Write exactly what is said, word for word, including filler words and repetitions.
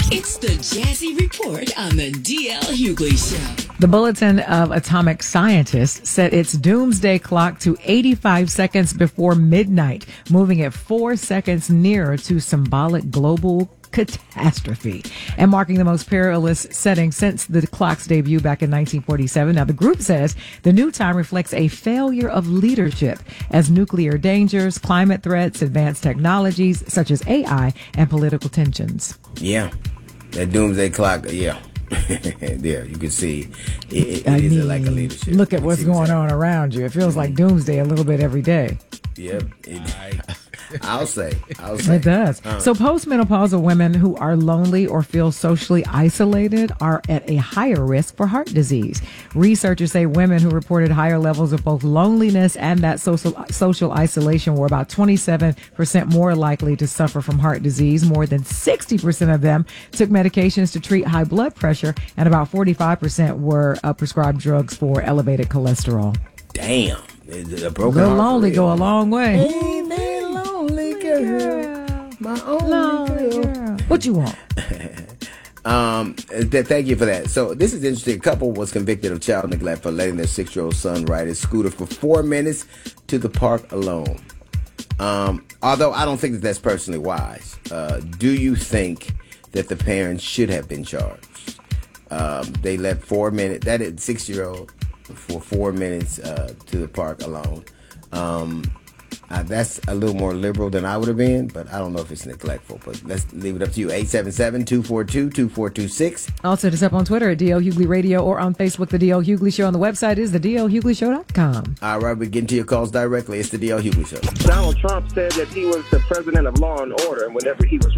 It's the Jazzy Report on the D L Hughley Show. The Bulletin of Atomic Scientists set its doomsday clock to eighty-five seconds before midnight, moving it four seconds nearer to symbolic global catastrophe and marking the most perilous setting since the clock's debut back in nineteen forty-seven. Now, the group says the new time reflects a failure of leadership as nuclear dangers, climate threats, advanced technologies such as A I, and political tensions. Yeah, that doomsday clock, yeah. There, you can see it, it, I it is mean, like a leadership. Look at what's going on around you. It feels like doomsday a little bit every day. Yep. It, I'll say. I'll say. It does. Uh, so postmenopausal women who are lonely or feel socially isolated are at a higher risk for heart disease. Researchers say women who reported higher levels of both loneliness and that social social isolation were about twenty-seven percent more likely to suffer from heart disease. More than sixty percent of them took medications to treat high blood pressure, and about forty-five percent were uh, prescribed drugs for elevated cholesterol. Damn. A broken the heart lonely go a long way. Hey, man, lonely girl. My only girl. girl. What you want? um, th- thank you for that. So this is interesting. A couple was convicted of child neglect for letting their six-year-old son ride his scooter for four minutes to the park alone. Um, although I don't think that that's personally wise. Uh, do you think that the parents should have been charged? Um, they let four minutes, that is six-year-old, for four minutes uh, to the park alone. Um, uh, that's a little more liberal than I would have been, but I don't know if it's neglectful. But let's leave it up to you. eight seven seven, two four two, two four two six. Also, hit us up on Twitter at D L Hughley Radio or on Facebook, The D L Hughley Show. On the website is the D L Hughley Show dot com. All right, we're getting to your calls directly. It's The D L Hughley Show. Donald Trump said that he was the president of law and order, and whenever he was